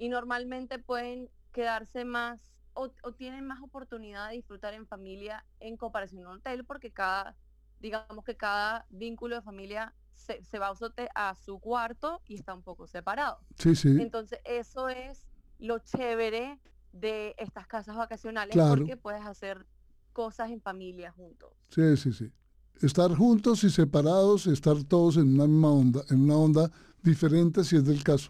y normalmente pueden quedarse más o tienen más oportunidad de disfrutar en familia en comparación a un hotel, porque digamos que cada vínculo de familia se va a su cuarto y está un poco separado. Sí, sí, Entonces, eso es lo chévere de estas casas vacacionales, claro. porque puedes hacer cosas en familia juntos. Sí, sí, sí. Estar juntos y separados, estar todos en una misma onda, en una onda diferente si es del caso.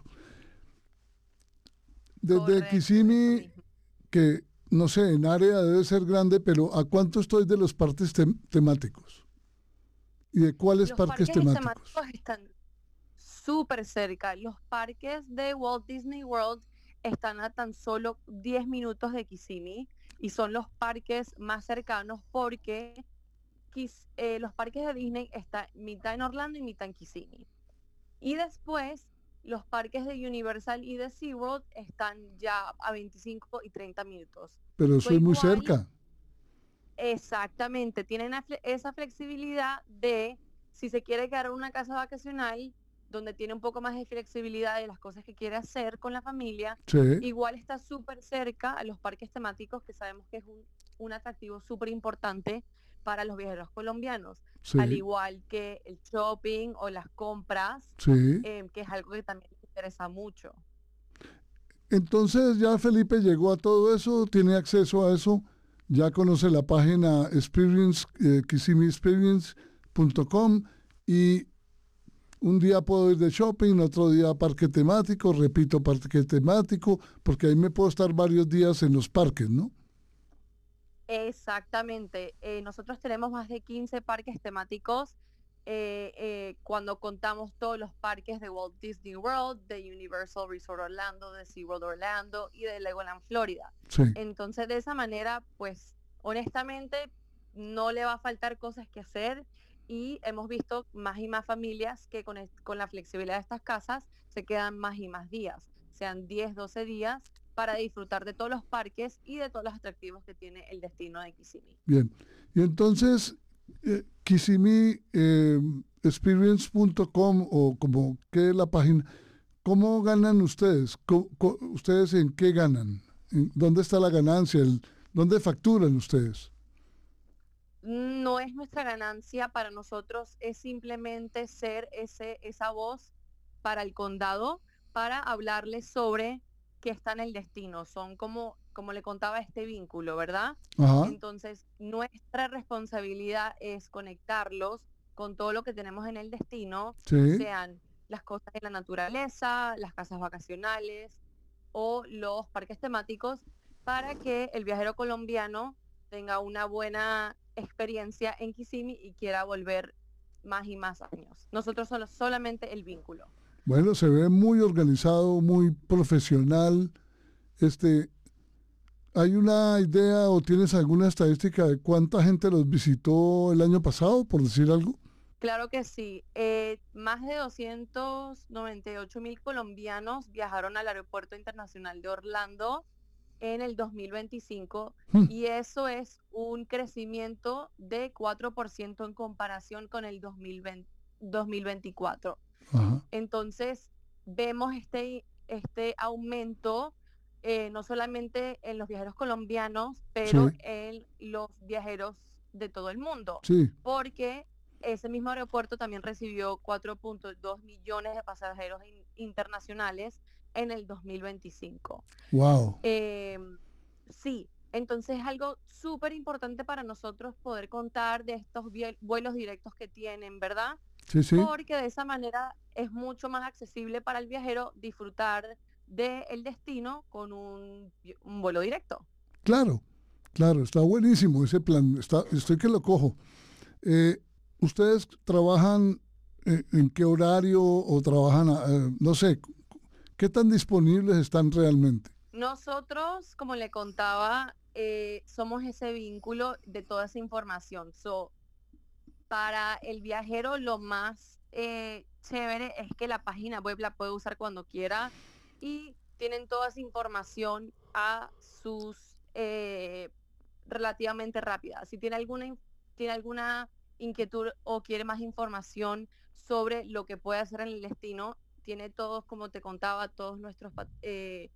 Desde Correcto, eso Kissimmee, mismo. que no sé, en área debe ser grande, pero ¿a cuánto estoy de los parques temáticos? ¿Y de cuáles Los parques parques temáticos? temáticos están súper cerca. Los parques de Walt Disney World están a tan solo 10 minutos de Kissimmee y son los parques más cercanos porque los parques de Disney están mitad en Orlando y mitad en Kissimmee. Y después, los parques de Universal y de SeaWorld están ya a 25 y 30 minutos. Pero eso es muy Igual, cerca. exactamente, tienen esa flexibilidad de, si se quiere quedar en una casa vacacional, donde tiene un poco más de flexibilidad de las cosas que quiere hacer con la familia, Sí, igual está súper cerca a los parques temáticos, que sabemos que es un atractivo súper importante para los viajeros colombianos, al sí, igual que el shopping o las compras, sí. que es algo que también les interesa mucho. Entonces ya Felipe llegó a todo eso, tiene acceso a eso, ya conoce la página experience, kissimiexperience.com y un día puedo ir de shopping, otro día a parque temático, repito, parque temático, porque ahí me puedo estar varios días en los parques, ¿no? Exactamente. Nosotros tenemos más de 15 parques temáticos cuando contamos todos los parques de Walt Disney World, de Universal Resort Orlando, de SeaWorld Orlando y de Legoland Florida. Sí, Entonces, de esa manera, pues, honestamente, no le va a faltar cosas que hacer y hemos visto más y más familias que con la flexibilidad de estas casas se quedan más y más días, sean 10, 12 días para disfrutar de todos los parques y de todos los atractivos que tiene el destino de Kissimmee. bien. Y entonces, kissimiexperience.com o como que es la página, ¿cómo ganan ustedes? ¿Ustedes en qué ganan? ¿Dónde está la ganancia? ¿Dónde facturan ustedes? No es nuestra ganancia para nosotros, es simplemente ser esa voz para el condado, para hablarles sobre qué está en el destino. Son como le contaba, este vínculo, ¿verdad? Ajá, Entonces, nuestra responsabilidad es conectarlos con todo lo que tenemos en el destino, sí. sean las cosas de la naturaleza, las casas vacacionales o los parques temáticos, para que el viajero colombiano tenga una buena experiencia en Kissimmee y quiera volver más y más años. Nosotros somos solamente el vínculo. Bueno, se ve muy organizado, muy profesional. Este, ¿Hay una idea o tienes alguna estadística de cuánta gente los visitó el año pasado, por decir algo? Claro que sí. Más de 298.000 colombianos viajaron al Aeropuerto Internacional de Orlando en el 2025 Hmm, y eso es un crecimiento de 4% en comparación con el 2024. ajá, Entonces, vemos este aumento no solamente en los viajeros colombianos, pero sí, en los viajeros de todo el mundo, sí, porque ese mismo aeropuerto también recibió 4.2 millones de pasajeros internacionales en el 2025. wow. Eh, sí, entonces es algo súper importante para nosotros poder contar de estos vuelos directos que tienen, ¿verdad? Sí, sí, Porque de esa manera es mucho más accesible para el viajero disfrutar del destino con un vuelo directo. claro, claro, está buenísimo ese plan, estoy que lo cojo. Eh, ¿Ustedes trabajan en qué horario o trabajan, no sé, qué tan disponibles están realmente? Nosotros, como le contaba, somos ese vínculo de toda esa información. Para el viajero lo más chévere es que la página web la puede usar cuando quiera y tienen toda esa información a sus relativamente rápida. Si tiene alguna inquietud o quiere más información sobre lo que puede hacer en el destino, tiene todos, como te contaba, todos nuestros